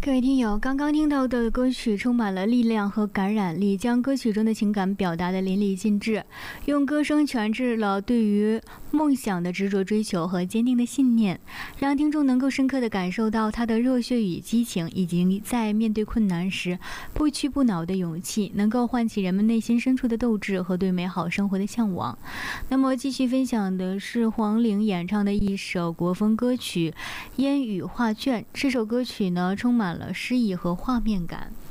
各位听友，刚刚听到的歌曲充满了力量和感染力，将歌曲中的情感表达得淋漓尽致，用歌声诠释了对于梦想的执着追求和坚定的信念，让听众能够深刻地感受到他的热血与激情，以及在面对困难时不屈不挠的勇气，能够唤起人们内心深处的斗志和对美好生活的向往。那么继续分享的是黄龄演唱的一首国风歌曲《烟雨画卷》，这首歌曲呢充满了诗意和画面感。